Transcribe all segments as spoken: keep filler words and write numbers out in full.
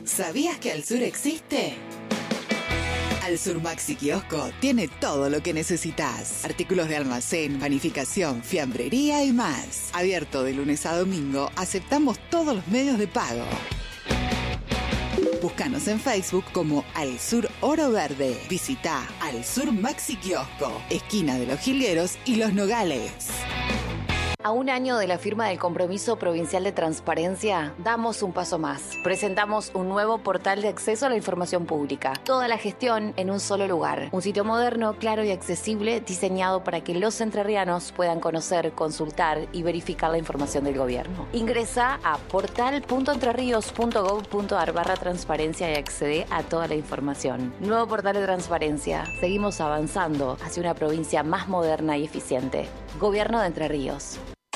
¿Sabías que Al Sur existe? Al Sur Maxi Kiosco tiene todo lo que necesitas. Artículos de almacén, panificación, fiambrería y más. Abierto de lunes a domingo, aceptamos todos los medios de pago. Búscanos en Facebook como Al Sur Oro Verde. Visita Al Sur Maxi Kiosco, esquina de Los Jilgueros y Los Nogales. A un año de la firma del Compromiso Provincial de Transparencia, damos un paso más. Presentamos un nuevo portal de acceso a la información pública. Toda la gestión en un solo lugar. Un sitio moderno, claro y accesible, diseñado para que los entrerrianos puedan conocer, consultar y verificar la información del gobierno. Ingresa a portal punto entrerríos punto gob punto ar barra transparencia y accede a toda la información. Nuevo portal de transparencia. Seguimos avanzando hacia una provincia más moderna y eficiente. Gobierno de Entre Ríos.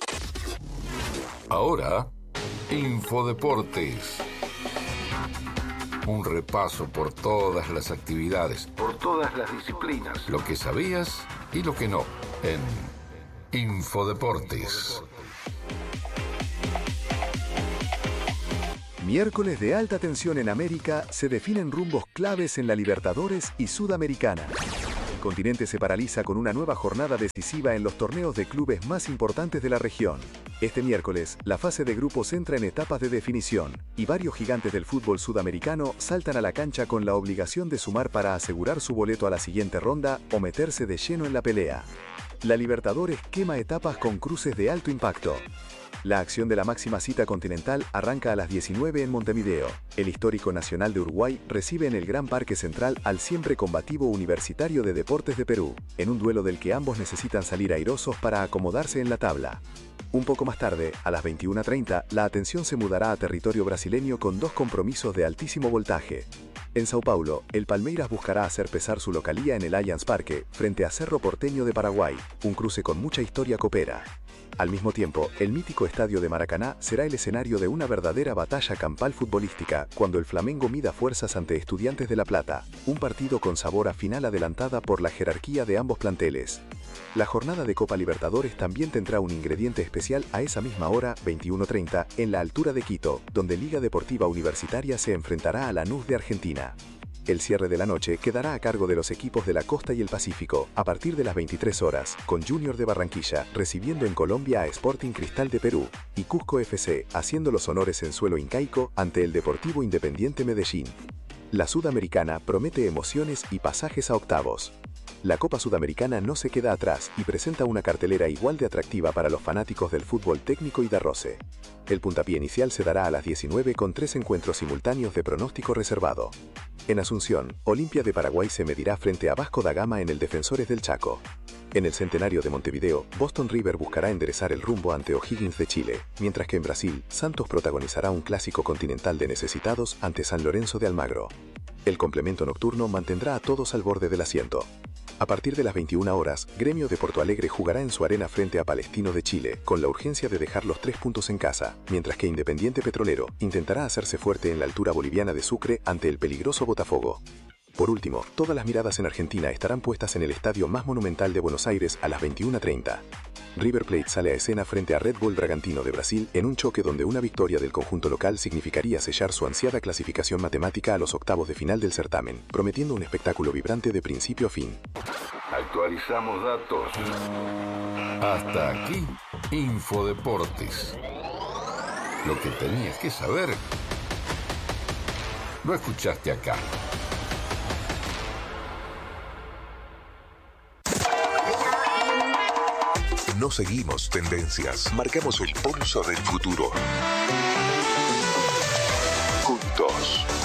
Ahora, Infodeportes. Un repaso por todas las actividades, por todas las disciplinas, lo que sabías y lo que no, en Infodeportes. Miércoles de alta tensión en América, se definen rumbos claves en la Libertadores y Sudamericana. El continente se paraliza con una nueva jornada decisiva en los torneos de clubes más importantes de la región. Este miércoles, la fase de grupos entra en etapas de definición y varios gigantes del fútbol sudamericano saltan a la cancha con la obligación de sumar para asegurar su boleto a la siguiente ronda o meterse de lleno en la pelea. La Libertadores quema etapas con cruces de alto impacto. La acción de la máxima cita continental arranca a las diecinueve en Montevideo. El histórico Nacional de Uruguay recibe en el Gran Parque Central al siempre combativo Universitario de Deportes de Perú, en un duelo del que ambos necesitan salir airosos para acomodarse en la tabla. Un poco más tarde, a las veintiuna treinta, la atención se mudará a territorio brasileño con dos compromisos de altísimo voltaje. En Sao Paulo, el Palmeiras buscará hacer pesar su localía en el Allianz Parque frente a Cerro Porteño de Paraguay, un cruce con mucha historia copera. Al mismo tiempo, el mítico estadio de Maracaná será el escenario de una verdadera batalla campal futbolística cuando el Flamengo mida fuerzas ante Estudiantes de La Plata, un partido con sabor a final adelantada por la jerarquía de ambos planteles. La jornada de Copa Libertadores también tendrá un ingrediente especial a esa misma hora, veintiuna treinta, en la altura de Quito, donde Liga Deportiva Universitaria se enfrentará a Lanús de Argentina. El cierre de la noche quedará a cargo de los equipos de la Costa y el Pacífico, a partir de las veintitrés horas, con Junior de Barranquilla recibiendo en Colombia a Sporting Cristal de Perú, y Cusco F C haciendo los honores en suelo incaico ante el Deportivo Independiente Medellín. La Sudamericana promete emociones y pasajes a octavos. La Copa Sudamericana no se queda atrás y presenta una cartelera igual de atractiva para los fanáticos del fútbol técnico y de roce. El puntapié inicial se dará a las diecinueve con tres encuentros simultáneos de pronóstico reservado. En Asunción, Olimpia de Paraguay se medirá frente a Vasco da Gama en el Defensores del Chaco. En el Centenario de Montevideo, Boston River buscará enderezar el rumbo ante O'Higgins de Chile, mientras que en Brasil, Santos protagonizará un clásico continental de necesitados ante San Lorenzo de Almagro. El complemento nocturno mantendrá a todos al borde del asiento. A partir de las veintiuna horas, Gremio de Porto Alegre jugará en su arena frente a Palestino de Chile, con la urgencia de dejar los tres puntos en casa, mientras que Independiente Petrolero intentará hacerse fuerte en la altura boliviana de Sucre ante el peligroso Botafogo. Por último, todas las miradas en Argentina estarán puestas en el estadio más monumental de Buenos Aires a las veintiuna treinta. River Plate sale a escena frente a Red Bull Bragantino de Brasil en un choque donde una victoria del conjunto local significaría sellar su ansiada clasificación matemática a los octavos de final del certamen, prometiendo un espectáculo vibrante de principio a fin. Actualizamos datos. Hasta aquí, Infodeportes. Lo que tenías que saber, lo escuchaste acá. No seguimos tendencias, marcamos el pulso del futuro. Juntos.